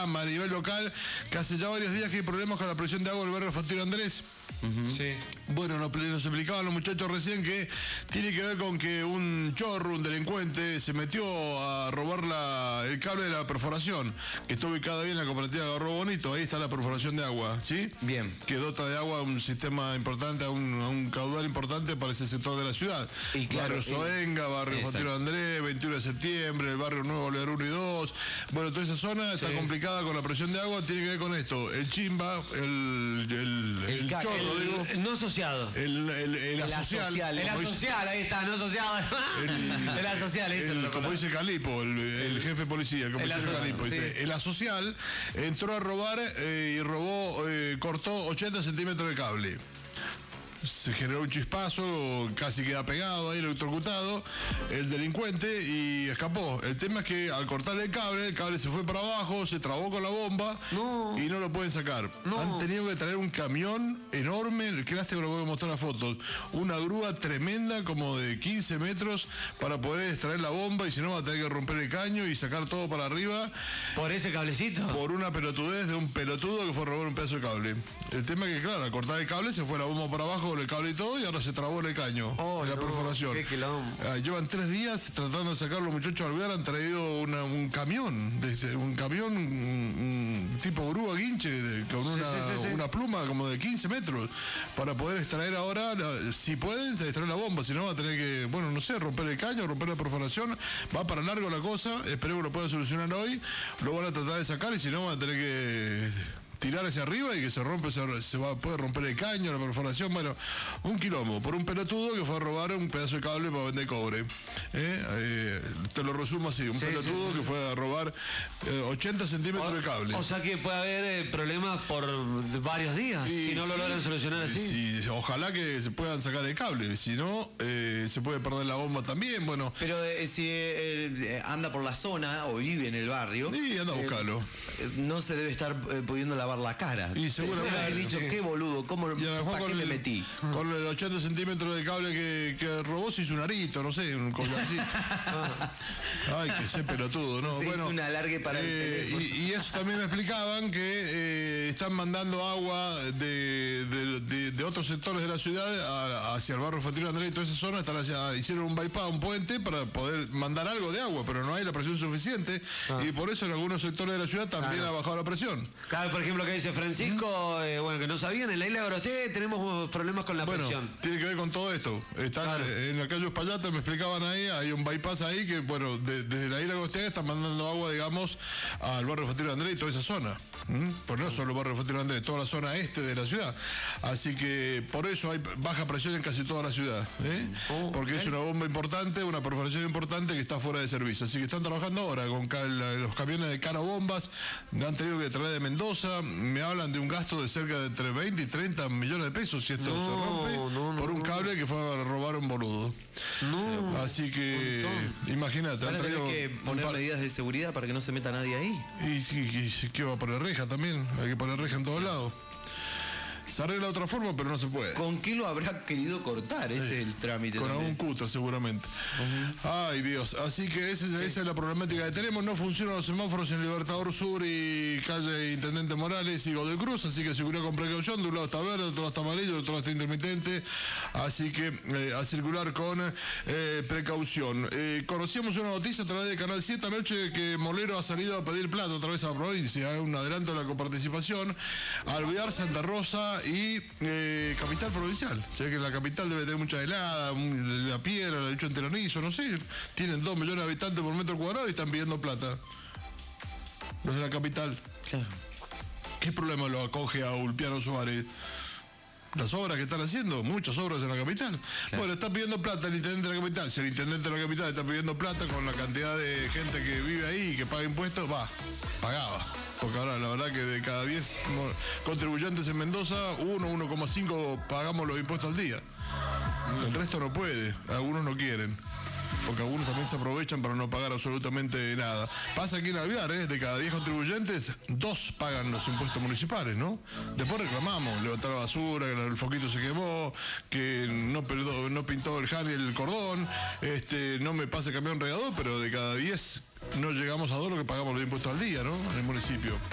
reclama a nivel local que hace ya varios días que hay problemas con la presión de agua del barrio Fatino Andrés. Sí. Bueno, nos explicaban los muchachos recién que tiene que ver con que un chorro, un delincuente, se metió a robar el cable de la perforación, que está ubicada ahí en la cooperativa Garro Bonito. Ahí está la perforación de agua, ¿sí? Bien. Que dota de agua a un sistema importante, a un caudal importante para ese sector de la ciudad. Y claro, barrio Soenga, barrio Fatino Andrés, 21 de septiembre, el barrio Nuevo Bolívar 1 y 2. Bueno, toda esa zona está complicada con la presión de agua, tiene que ver con esto. El chimba, el chorro, digo. No asociado. El asocial. El asocial, ahí está, no asociado. El asocial, como dice Calipo, el jefe de policía, como dice Calipo, dice, el asocial entró a robar y robó, cortó 80 centímetros de cable. Se generó un chispazo, casi queda pegado ahí, electrocutado, el delincuente, y escapó. El tema es que al cortar el cable se fue para abajo, se trabó con la bomba y no lo pueden sacar. Han tenido que traer un camión enorme, que lástima, lo voy a mostrar las fotos, una grúa tremenda como de 15 metros para poder extraer la bomba, y si no va a tener que romper el caño y sacar todo para arriba. ¿Por ese cablecito? Por una pelotudez de un pelotudo que fue a robar un pedazo de cable. El tema es que, claro, al cortar el cable se fue la bomba para abajo, el cable y todo, y ahora se trabó en el caño, en la perforación. Llevan 3 días tratando de sacar los muchachos al Alvear. Han traído un camión, un tipo grúa guinche, con una pluma como de 15 metros, para poder extraer ahora, si pueden, extraer la bomba, si no va a tener que, bueno, no sé, romper el caño, romper la perforación. Va para largo la cosa, esperemos que lo puedan solucionar hoy. Lo van a tratar de sacar, y si no van a tener que tirar hacia arriba y que se rompe, puede romper el caño, la perforación. Bueno, un quilombo por un pelotudo que fue a robar un pedazo de cable para vender cobre. Te lo resumo así, un pelotudo que fue a robar 80 centímetros de cable. O sea que puede haber problemas por varios días, si no lo logran solucionar así. Sí, ojalá que se puedan sacar el cable, si no, se puede perder la bomba también. Bueno, pero si anda por la zona o vive en el barrio, sí, anda a buscarlo. No se debe estar pudiendo lavar la cara. Y seguramente haber dicho, qué boludo, ¿para qué me metí? Con el 80 centímetros de cable que robó, se hizo un arito, no sé, un collarcito. Ay, que sé pelotudo, ¿no? Se hizo un alargue para el teléfono. Y eso también me explicaban, que están mandando agua de otros sectores de la ciudad hacia el barrio Fatino Andrés y toda esa zona. Hicieron un bypass, un puente, para poder mandar algo de agua, pero no hay la presión suficiente, y por eso en algunos sectores de la ciudad también ha bajado la presión. Claro, por ejemplo, que dice Francisco, bueno, que no sabían, en la isla de Gorosté tenemos problemas con la presión. Tiene que ver con todo esto. Están en la calle Uspallata, me explicaban ahí, hay un bypass ahí que, bueno, desde la isla de Gorosté están mandando agua, digamos, al barrio Fatino Andrés y toda esa zona. Pues no solo el barrio Fatino Andrés, toda la zona este de la ciudad. Así que por eso hay baja presión en casi toda la ciudad, porque es una bomba importante, una perforación importante que está fuera de servicio. Así que están trabajando ahora con los camiones de canobombas. Han tenido que traer de Mendoza. Me hablan de un gasto de cerca de entre 20 y 30 millones de pesos si esto se rompe por un cable que fue a robar un boludo. Así que imagínate, han tenido que poner medidas de seguridad para que no se meta nadie ahí. Y ¿qué va a poner reja también? Hay que poner reja en todos lados. Se arregla de otra forma, pero no se puede. ¿Con qué lo habrá querido cortar? Ese es el trámite. Con algún cúter, seguramente. Ay, Dios. Así que esa es la problemática que tenemos. No funcionan los semáforos en Libertador Sur y calle Intendente Morales y Godoy Cruz, así que circular con precaución. De un lado está verde, de otro lado está amarillo, de otro lado está intermitente. Así que a circular con precaución. Conocíamos una noticia a través de Canal 7 anoche que Molero ha salido a pedir plata otra vez a la provincia. Un adelanto de la coparticipación. Alvear, Santa Rosa y capital provincial. Se ve que la capital debe tener mucha helada, la piedra, la lecho enteranizo, no sé. Tienen 2 millones de habitantes por metro cuadrado y están pidiendo plata. Los de la capital. Claro. ¿Qué problema lo acoge a Ulpiano Suárez? Las obras que están haciendo, muchas obras en la capital. Claro. Bueno, está pidiendo plata el intendente de la capital. Si el intendente de la capital está pidiendo plata con la cantidad de gente que vive ahí y que paga impuestos, pagaba. Porque ahora la verdad que de cada 10 contribuyentes en Mendoza, 1,5 pagamos los impuestos al día. El resto no puede, algunos no quieren. Porque algunos también se aprovechan para no pagar absolutamente nada. Pasa aquí en Alvear, de cada 10 contribuyentes, 2 pagan los impuestos municipales, ¿no? Después reclamamos, levantar la basura, que el foquito se quemó, que no pintó el jal y el cordón, no me pase camión regador, pero de cada 10 no llegamos a 2 lo que pagamos los impuestos al día, ¿no? En el municipio.